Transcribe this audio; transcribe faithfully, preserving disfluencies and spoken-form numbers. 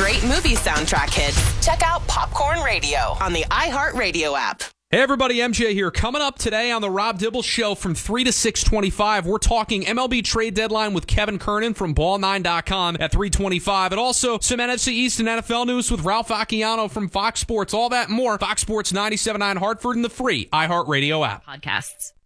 great movie soundtrack hits, check out Popcorn Radio on the iHeartRadio app. Hey everybody, M J here. Coming up today on the Rob Dibble Show from three to six twenty-five, we're talking M L B trade deadline with Kevin Kernan from ball nine dot com at three twenty-five. And also some N F C East and N F L news with Ralph Acciano from Fox Sports. All that and more. Fox Sports ninety-seven point nine Hartford and the free iHeartRadio app. Podcasts.